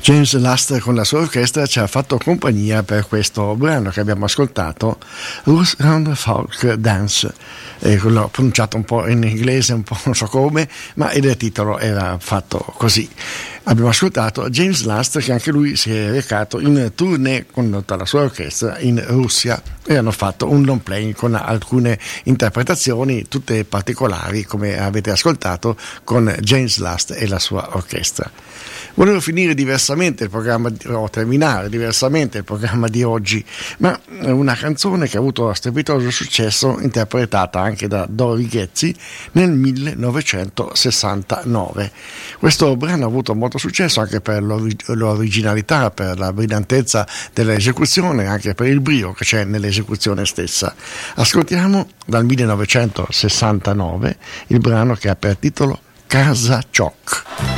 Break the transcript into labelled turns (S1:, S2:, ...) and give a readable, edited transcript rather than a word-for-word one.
S1: James Last con la sua orchestra ci ha fatto compagnia per questo brano che abbiamo ascoltato, Russian Folk Dance, l'ho pronunciato un po' in inglese, un po' non so come, ma il titolo era fatto così. Abbiamo ascoltato James Last, che anche lui si è recato in tournée con tutta la sua orchestra in Russia e hanno fatto un long play con alcune interpretazioni tutte particolari, come avete ascoltato, con James Last e la sua orchestra. Volevo finire diversamente il programma, o terminare diversamente il programma di oggi, ma una canzone che ha avuto strepitoso successo, interpretata anche da Dori Ghezzi nel 1969. Questo brano ha avuto molto successo anche per l'originalità, per la brillantezza dell'esecuzione, anche per il brio che c'è nell'esecuzione stessa. Ascoltiamo dal 1969 il brano che ha per titolo Casa Ciok.